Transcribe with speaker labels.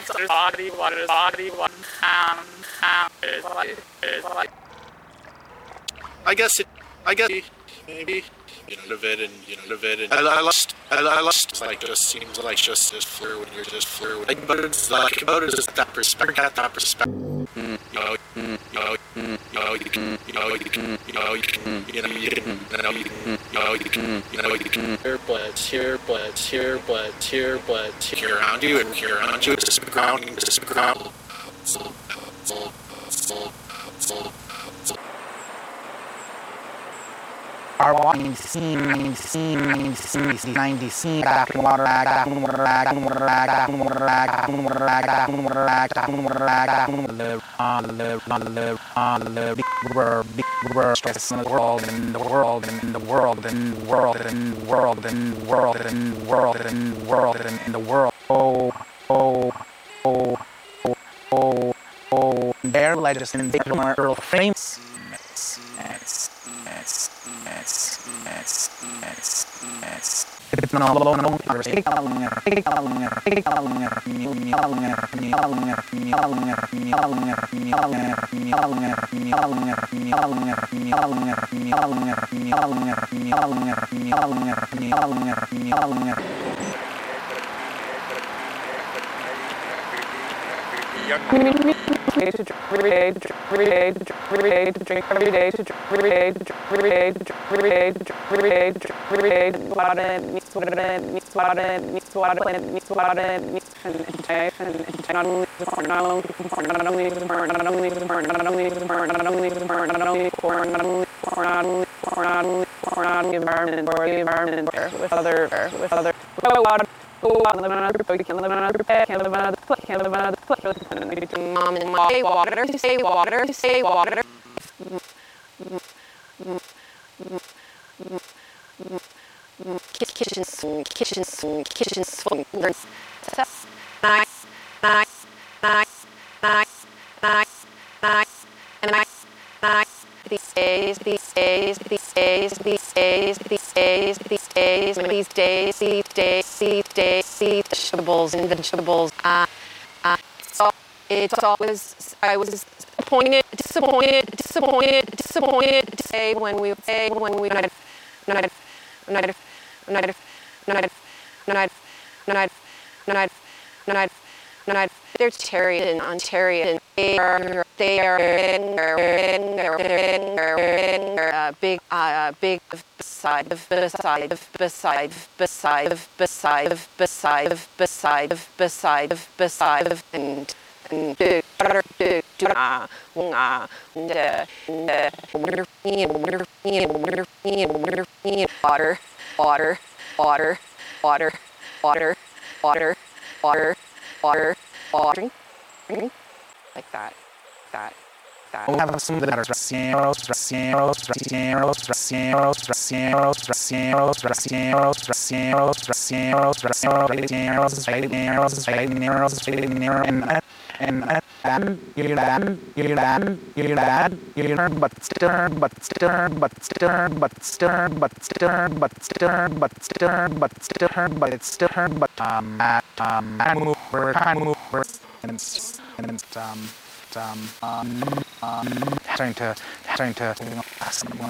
Speaker 1: I guess maybe live it and live it and I lost like just seems like just as flair when you're just flair like about it is that perspective here around you and here around you just grounding
Speaker 2: Are walking scene back water stress in the world and the world and the world and the world and the world and the world and the world and the world and the world their legislative frames it's not alone
Speaker 3: Mom and mom say water to say water to say water. Kitchens nice. These days, vegetables and vegetables. It's always, I was disappointed to say when we they're Ontarian. They are big beside and water, like that.
Speaker 2: We have some that are having to